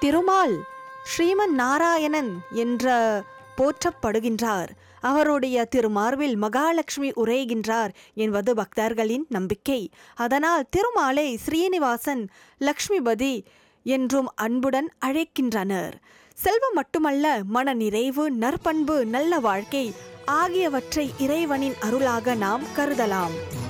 திருமால் ஸ்ரீமன் நாராயணன் என்ற போற்றப்படுகின்றார். அவருடைய திருமார்பில் மகாலட்சுமி உரைகின்றார் என்பது பக்தர்களின் நம்பிக்கை. அதனால் திருமாலை ஸ்ரீனிவாசன் லக்ஷ்மிபதி என்றும் அன்புடன் அழைக்கின்றனர். செல்வம் மட்டுமல்ல, மன நிறைவு, நற்பண்பு, நல்ல வாழ்க்கை ஆகியவற்றை இறைவனின் அருளாக நாம் கருதலாம்.